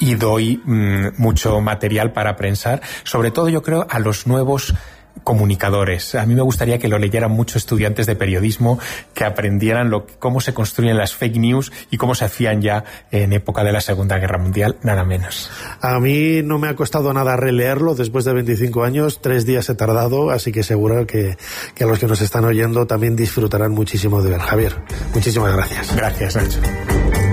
y doy mucho material para prensar, sobre todo yo creo a los nuevos comunicadores. A mí me gustaría que lo leyeran muchos estudiantes de periodismo, que aprendieran cómo se construyen las fake news y cómo se hacían ya en época de la Segunda Guerra Mundial, nada menos. A mí no me ha costado nada releerlo después de 25 años, 3 días he tardado, así que seguro que a los que nos están oyendo también disfrutarán muchísimo de ver. Javier, muchísimas gracias. Gracias, Nacho.